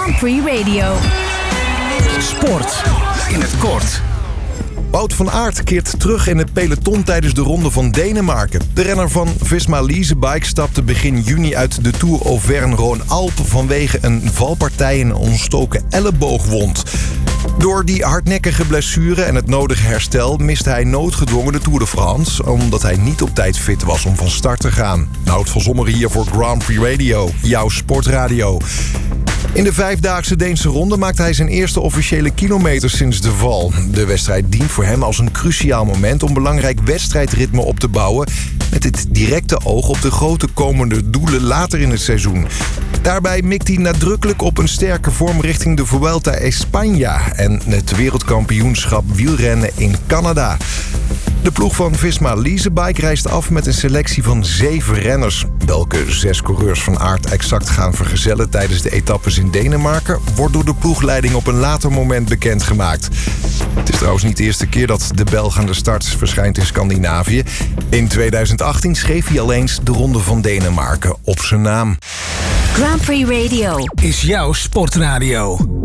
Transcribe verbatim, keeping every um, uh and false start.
Grand Prix Radio. Sport in het kort. Wout van Aert keert terug in het peloton tijdens de Ronde van Denemarken. De renner van Visma Leasebike stapte begin juni uit de Tour Auvergne-Rhône-Alpes vanwege een valpartij en een ontstoken elleboogwond. Door die hardnekkige blessure en het nodige herstel miste hij noodgedwongen de Tour de France, omdat hij niet op tijd fit was om van start te gaan. Nout van Zommeren hier voor Grand Prix Radio, jouw sportradio. In de vijfdaagse Deense ronde maakt hij zijn eerste officiële kilometer sinds de val. De wedstrijd dient voor hem als een cruciaal moment om belangrijk wedstrijdritme op te bouwen, met het directe oog op de grote komende doelen later in het seizoen. Daarbij mikt hij nadrukkelijk op een sterke vorm richting de Vuelta a España en het wereldkampioenschap wielrennen in Canada. De ploeg van Visma Leasebike reist af met een selectie van zeven renners. Welke zes coureurs van Aert exact gaan vergezellen tijdens de etappes in Denemarken wordt door de ploegleiding op een later moment bekendgemaakt. Het is trouwens niet de eerste keer dat de Belg aan de start verschijnt in Scandinavië. In tweeduizend achttien schreef hij al eens de Ronde van Denemarken op zijn naam. Grand Prix Radio Is jouw sportradio.